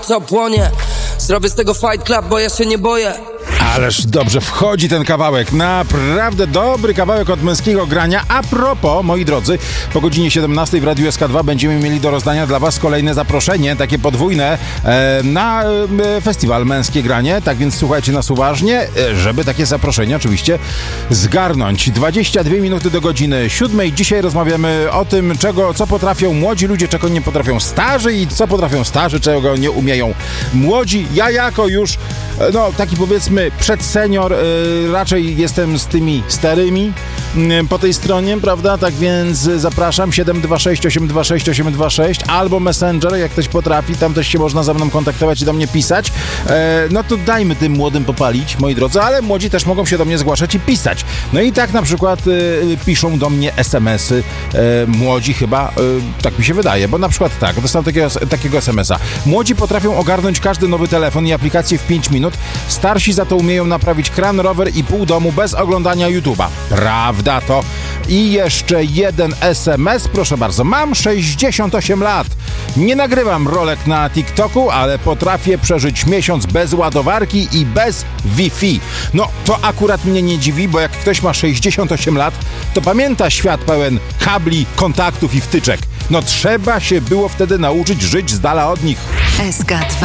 Co płonie, zrobię z tego Fight Club, bo ja się nie boję. Ależ dobrze wchodzi ten kawałek, naprawdę dobry kawałek od męskiego grania. A propos, moi drodzy, po godzinie 17 w Radiu SK2 będziemy mieli do rozdania dla was kolejne zaproszenie, takie podwójne, na festiwal Męskie Granie. Tak więc słuchajcie nas uważnie, żeby takie zaproszenie oczywiście zgarnąć. 22 minuty do godziny 7. Dzisiaj rozmawiamy o tym, co potrafią młodzi ludzie, czego nie potrafią starzy i co potrafią starzy, czego nie umieją młodzi. Ja jako już, taki powiedzmy przedsenior, raczej jestem z tymi starymi po tej stronie, prawda? Tak więc zapraszam 726 826 826 albo Messenger, jak ktoś potrafi, tam też się można ze mną kontaktować i do mnie pisać. To dajmy tym młodym popalić, moi drodzy, ale młodzi też mogą się do mnie zgłaszać i pisać. No i tak na przykład piszą do mnie SMS-y młodzi chyba, tak mi się wydaje, bo na przykład tak, dostałem takiego SMS-a. Młodzi potrafią ogarnąć każdy nowy telefon i aplikację w 5 minut, starsi za to umieją naprawić kran, rower i pół domu bez oglądania YouTube'a. Prawda to? I jeszcze jeden SMS, proszę bardzo. Mam 68 lat. Nie nagrywam rolek na TikToku, ale potrafię przeżyć miesiąc bez ładowarki i bez Wi-Fi. To akurat mnie nie dziwi, bo jak ktoś ma 68 lat, to pamięta świat pełen kabli, kontaktów i wtyczek. Trzeba się było wtedy nauczyć żyć z dala od nich. SK2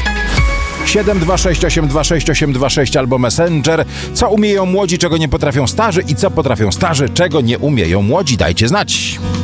726 826 826 albo Messenger. Co umieją młodzi, czego nie potrafią starzy i co potrafią starzy, czego nie umieją młodzi? Dajcie znać.